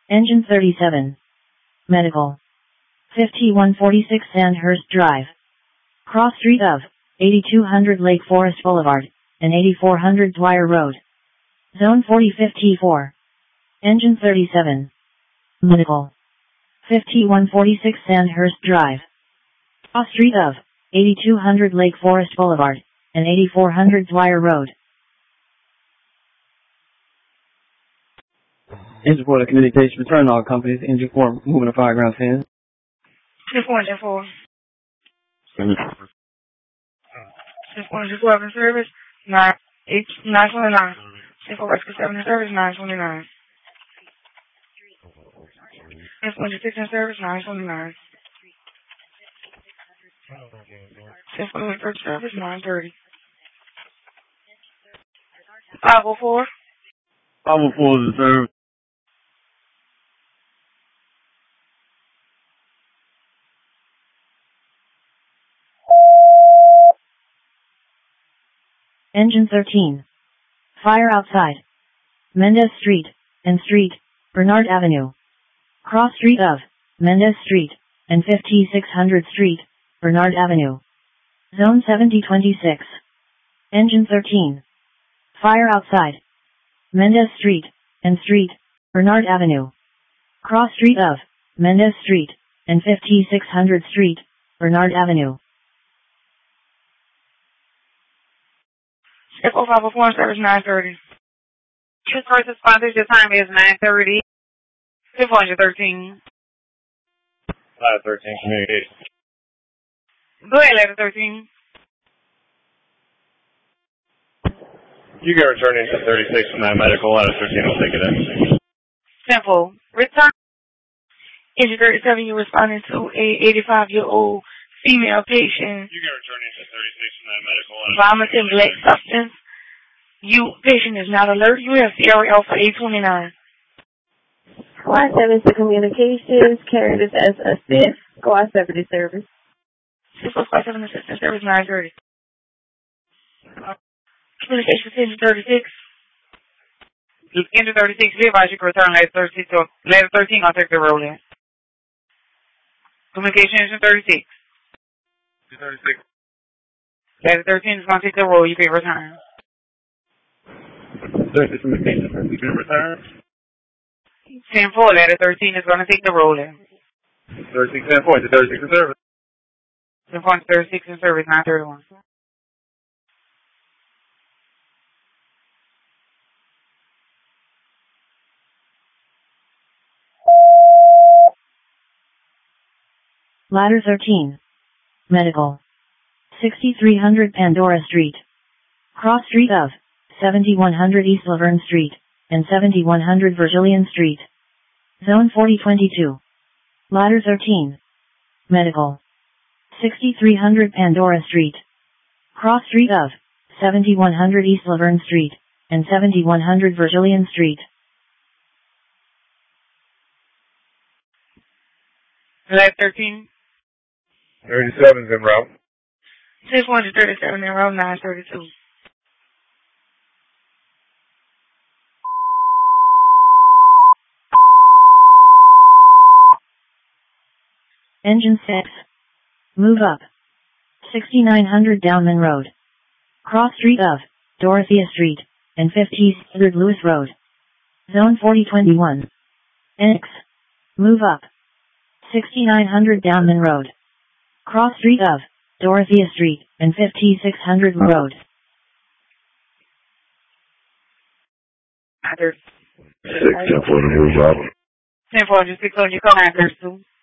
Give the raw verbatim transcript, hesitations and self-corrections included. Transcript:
Engine thirty-seven. Medical. fifty-one forty-six Sandhurst Drive. Cross street of eighty-two hundred Lake Forest Boulevard and eighty-four hundred Dwyer Road. Zone forty fifty-four. Engine thirty-seven. Medical. fifty-one forty-six Sandhurst Drive. Cross street of eighty-two hundred Lake Forest Boulevard and eighty-four hundred Dwyer Road. Engine four, the communication return all companies. Engine four, moving to fire ground ten. Engine four, engine four. Engine four, engine twelve in service, nine, eight, nine twenty-nine. Engine four, rescue seven in service, nine twenty-nine. Engine four, engine six in service, nine twenty-nine. Engine four, engine first service, nine thirty. five oh four. five oh four is in service. Engine thirteen. Fire outside. Mendez Street and Street, Bernard Avenue. Cross street of Mendez Street and fifty-six hundred Street, Bernard Avenue. Zone seventy twenty-six. Engine thirteen. Fire outside. Mendez Street and Street, Bernard Avenue. Cross street of Mendez Street and fifty-six hundred Street, Bernard Avenue. F O five oh four, service nine thirty. This first responders, your time is nine thirty. F one thirteen. Ladder thirteen, communication. Go ahead, ladder thirteen. You can return into thirty-six from that medical. Ladder thirteen will take it in. Simple. Return. Engine thirty-seven, you're responding to a eighty-five-year-old female patient. You can return into thirty-six from that medical. Vomiting black substance. You, patient is not alert. You have Sierra Alpha eight twenty-nine. Squad seven to communications, carry this as assist. Squad seven to service. Squad seven assistant service nine thirty. Communications engine thirty-six. Engine thirty-six, we advise you to return ladder thirteen. So ladder thirteen, I'll take the roll in. Communication engine thirty-six. thirty-six. Ladder thirteen is going to take the roll. You can return. thirty-six communication, you can return. ten four, ladder thirteen is going to take the roll in. thirty-six, ten four, to thirty-six in service. ten four, thirty-six in service, nine thirty-one. Ladder thirteen. Medical. sixty-three hundred Pandora Street. Cross street of seventy-one hundred East Laverne Street and seventy-one hundred Virgilian Street. Zone forty twenty-two. Ladder thirteen. Medical. sixty-three hundred Pandora Street. Cross street of seventy-one hundred East Laverne Street and seventy-one hundred Virgilian Street. Ladder thirteen. thirty-seven's en route. six one thirty-seven in route nine thirty-two. Engine six. Move up. sixty-nine hundred Downman Road. Cross street of Dorothea Street and fifty hundred Lewis Road. Zone forty twenty-one. X. Move up. sixty-nine hundred Downman Road. Cross street of Dorothea Street and fifty-six hundred Road. Six, ten four to move up. ten four, just six on your call nine thirty-two.